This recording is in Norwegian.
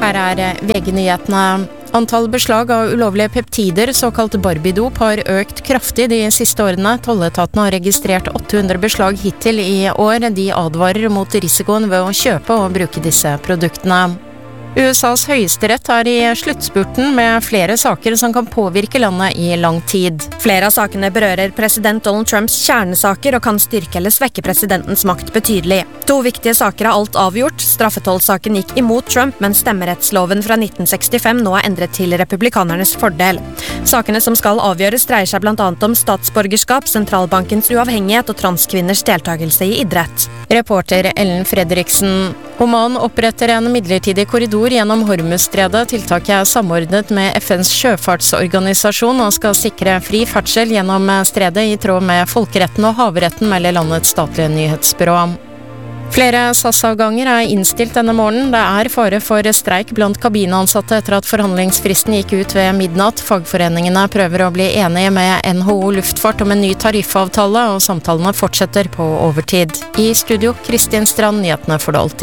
Her VG-nyhetene. Antall beslag av ulovlige peptider, såkalt Barbidop, har økt kraftig de siste årene. Tolletaten har registrert 800 beslag hittil i år. De advarer mot risikoen ved å kjøpe og bruke disse produktene. USAs høyesterett i sluttspurten med flere saker som kan påvirke landet i lang tid. Flere av sakene berører president Donald Trumps kjernesaker og kan styrke eller svekke presidentens makt betydelig. 2 viktige saker alt avgjort. Straffetollsaken gikk imot Trump, men stemmerettsloven fra 1965 nå endret til republikanernes fordel. Sakene som skal avgjøres dreier seg blant annet om statsborgerskap, sentralbankens uavhengighet og transkvinners deltakelse i idrett. Reporter Ellen Fredriksen. Oman oppretter en midlertidig korridor gjennom Hormuzstredet. Tiltaket samordnet med FNs sjøfartsorganisasjon og skal sikre fri ferdsel gjennom stredet i tråd med folkeretten og havretten, melder landets statlige nyhetsbyrå. Flere SAS-avganger innstilt denne morgenen. Det fare for streik blant kabinansatte etter at forhandlingsfristen gikk ut ved midnatt. Fagforeningene prøver å bli enige med NHO Luftfart om en ny tariffavtale, og samtalene fortsetter på overtid. I studio, Kristin Strand, nyhetene for det alltid.